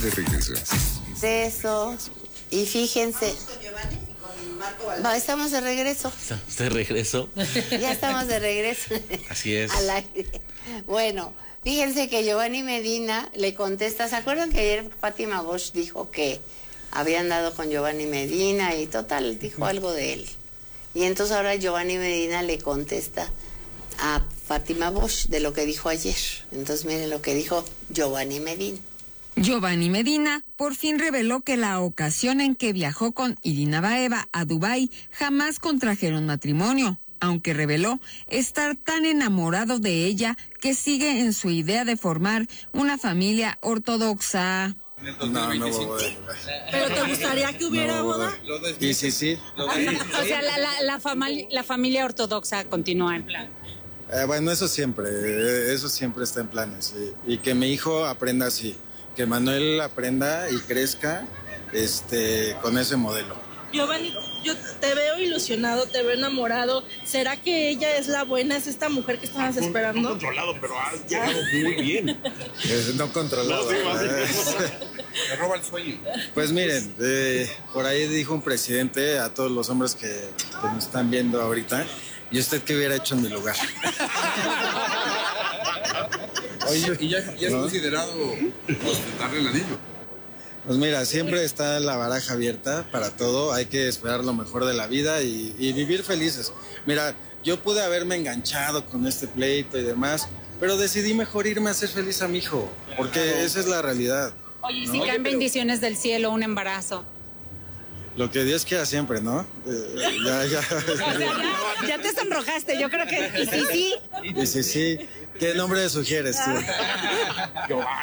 De regreso. De eso. Y fíjense. No, estamos de regreso. ¿Estamos de regreso? Ya estamos de regreso. Así es. Al aire. Bueno, fíjense que Giovanni Medina le contesta. ¿Se acuerdan que ayer Fátima Bosch dijo que había andado con Giovanni Medina y total, dijo algo de él? Y entonces ahora Giovanni Medina le contesta a Fátima Bosch de lo que dijo ayer. Entonces miren lo que dijo Giovanni Medina. Giovanni Medina por fin reveló que la ocasión en que viajó con Irina Baeva a Dubái jamás contrajeron matrimonio, aunque reveló estar tan enamorado de ella que sigue en su idea de formar una familia ortodoxa. No, ¿Pero te gustaría que hubiera boda? Sí. O sea, la familia ortodoxa continúa en plan. Bueno, eso siempre está en planes. Y que mi hijo aprenda así, que Manuel aprenda y crezca con ese modelo. Giovanni, yo te veo ilusionado, te veo enamorado. ¿Será que ella es la buena, es esta mujer que estabas esperando? No controlado, pero ha llegado muy bien. No controlado. Me roba el sueño. Pues miren, por ahí dijo un presidente a todos los hombres que nos están viendo ahorita, ¿y usted qué hubiera hecho en mi lugar? Oye, ¿y ya es considerado darle el anillo? Pues mira, siempre está la baraja abierta para todo, hay que esperar lo mejor de la vida y vivir felices. Mira, yo pude haberme enganchado con este pleito y demás, pero decidí mejor irme a hacer feliz a mi hijo, porque esa es la realidad. Oye, si caen bendiciones del cielo, un embarazo. Lo que Dios quiera siempre, ¿no? Ya te sonrojaste, yo creo que... Y sí. ¿Qué nombre sugieres tú?